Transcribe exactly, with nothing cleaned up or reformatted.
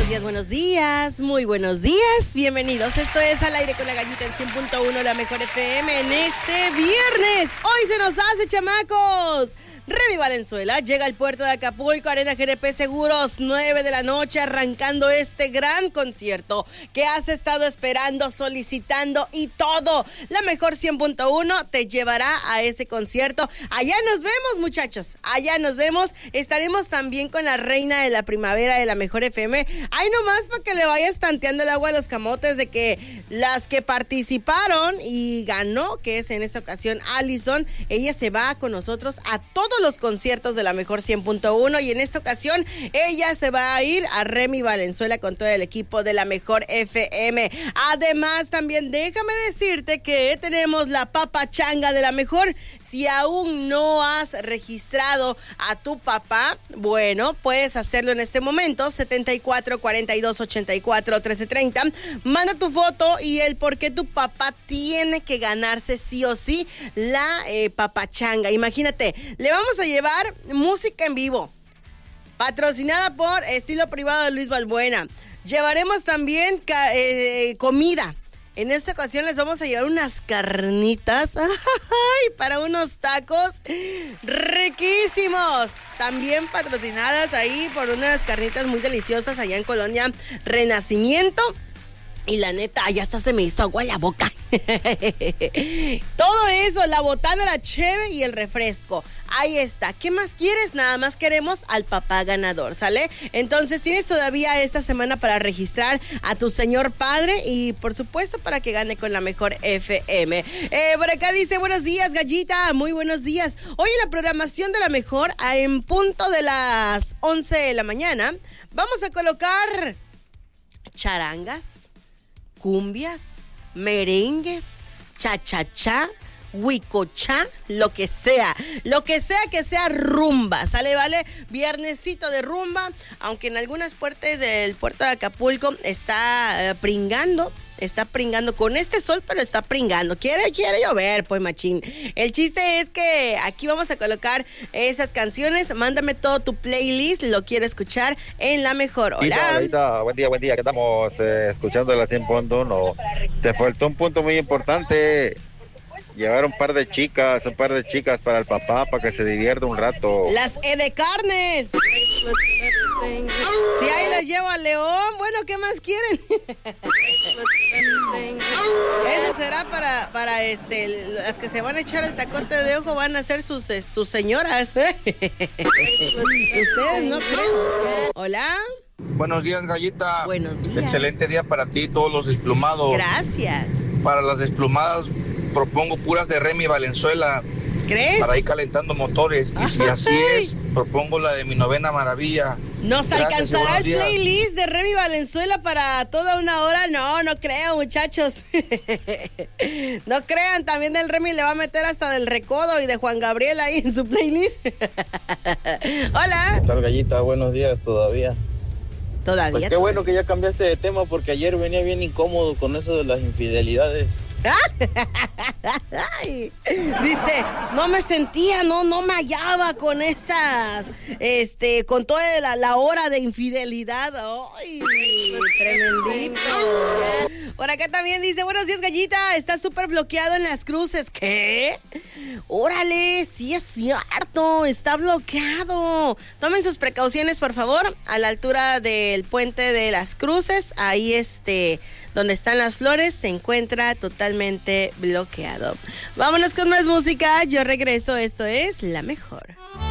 días, buenos días, muy buenos días, bienvenidos. Esto es Al Aire con la Gallita en cien punto uno, la mejor F M en este viernes. Hoy se nos hace, chamacos. Remy Valenzuela llega al puerto de Acapulco, Arena G N P Seguros, nueve de la noche, arrancando este gran concierto que has estado esperando, solicitando y todo. La mejor cien punto uno te llevará a ese concierto. Allá nos vemos, muchachos, allá nos vemos. Estaremos también con la reina de la primavera de la mejor F M. Ahí nomás para que le vayas tanteando el agua a los camotes de que las que participaron y ganó, que es en esta ocasión Allison, ella se va con nosotros a todos los conciertos de la mejor cien punto uno y en esta ocasión ella se va a ir a Remy Valenzuela con todo el equipo de la mejor F M. Además, también déjame decirte que tenemos la papachanga de la mejor. Si aún no has registrado a tu papá, bueno, puedes hacerlo en este momento, setenta y cuatro, cuarenta y dos, ochenta y cuatro, trece treinta. Manda tu foto y el por qué tu papá tiene que ganarse sí o sí la eh, papachanga. Imagínate, le vamos a llevar música en vivo, patrocinada por Estilo Privado de Luis Balbuena. Llevaremos también ca- eh, comida. En esta ocasión les vamos a llevar unas carnitas ¡ay! Para unos tacos riquísimos. También patrocinadas ahí por unas carnitas muy deliciosas allá en Colonia Renacimiento. Y la neta, ya hasta se me hizo agua en la boca. Todo eso, la botana, la cheve y el refresco. Ahí está. ¿Qué más quieres? Nada más queremos al papá ganador, ¿sale? Entonces tienes todavía esta semana para registrar a tu señor padre y por supuesto para que gane con la mejor F M. Eh, por acá dice, buenos días, Gallita. Muy buenos días. Hoy en la programación de la mejor, en punto de las once de la mañana, vamos a colocar charangas, cumbias, merengues, cha-cha-cha, huicocha, lo que sea, lo que sea que sea rumba, ¿sale? ¿Vale? Viernesito de rumba, aunque en algunas puertas del puerto de Acapulco está eh, pringando, está pringando con este sol, pero está pringando. Quiere, quiere llover, pues machín. El chiste es que aquí vamos a colocar esas canciones. Mándame todo tu playlist, lo quiero escuchar en la mejor. Hola. Hola, buen día, buen día. Que estamos eh, escuchando la cien punto uno. Te faltó un punto muy importante. Llevar un par de chicas, un par de chicas para el papá, para que se divierta un rato. Las E de carnes. Si ahí les llevo a León, bueno, ¿qué más quieren? Eso será para, para este, las que se van a echar el tacote de ojo, van a ser sus, sus señoras. Ustedes no creen. Hola. Buenos días, Gallita. Buenos días. Excelente día para ti, todos los desplumados. Gracias. Para las desplumadas propongo puras de Remy Valenzuela. ¿Crees? Para ir calentando motores. Y si así es, propongo la de Mi Novena Maravilla. ¿Nos Gracias, alcanzará el días. playlist de Remy Valenzuela para toda una hora? No, no creo, muchachos. No crean, también el Remy le va a meter hasta del Recodo y de Juan Gabriel ahí en su playlist. Hola. ¿Qué tal, Gallita? Buenos días todavía. Todavía. Pues qué bueno que ya cambiaste de tema porque ayer venía bien incómodo con eso de las infidelidades. Ay, dice, no me sentía, no, no me hallaba con esas, este, con toda la, la hora de infidelidad. Ay, tremendito. Por acá también dice, buenos días, Gallita, está súper bloqueado en Las Cruces. ¿Qué? Órale, sí es cierto, está bloqueado. Tomen sus precauciones, por favor, a la altura del puente de Las Cruces, ahí este, donde están las flores, se encuentra totalmente bloqueado. Vámonos con más música, yo regreso, esto es La Mejor.